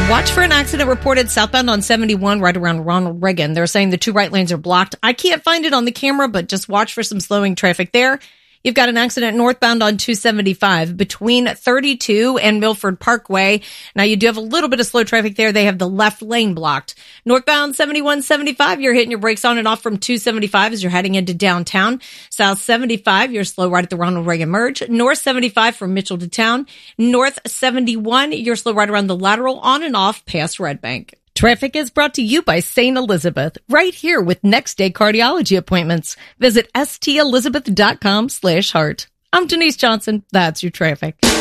Watch for an accident reported southbound on 71 right around Ronald Reagan. They're saying the two right lanes are blocked. I can't find it on the camera, but just watch for some slowing traffic there. You've got an accident northbound on 275 between 32 and Milford Parkway. Now, you do have a little bit of slow traffic there. They have the left lane blocked. Northbound 7175, you're hitting your brakes on and off from 275 as you're heading into downtown. South 75, you're slow right at the Ronald Reagan merge. North 75 from Mitchell to town. North 71, you're slow right around the lateral on and off past Red Bank. Traffic is brought to you by St. Elizabeth, right here with next day cardiology appointments. Visit stelizabeth.com/heart. I'm Denise Johnson. That's your traffic.